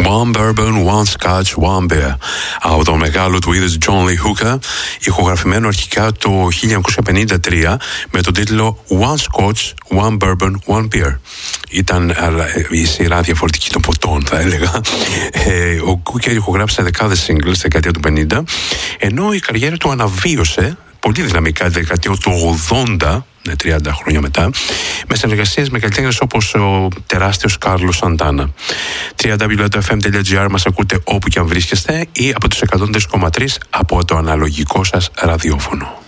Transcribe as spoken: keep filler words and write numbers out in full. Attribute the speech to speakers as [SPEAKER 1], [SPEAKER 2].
[SPEAKER 1] One Bourbon, One Scotch, One Beer από τον μεγάλο του είδους John Lee Hooker, ηχογραφημένο αρχικά το χίλια εννιακόσια πενήντα τρία με τον τίτλο One Scotch, One Bourbon, One Beer. Ήταν η σειρά διαφορετική των ποτών, θα έλεγα. Ο Hooker ηχογράφησε δεκάδες singles στη δεκαετία του πενήντα, ενώ η καριέρα του αναβίωσε πολύ δυναμικά τη δεκαετία του ογδόντα, τριάντα χρόνια μετά, με συνεργασίες με καλλιτέχνες όπως ο τεράστιος Κάρλος Σαντάνα. double-u double-u double-u τελεία εφ εμ τελεία τζι άρ μας ακούτε όπου και αν βρίσκεστε ή από τους εκατόν τρία κόμμα τρία από το αναλογικό σας ραδιόφωνο.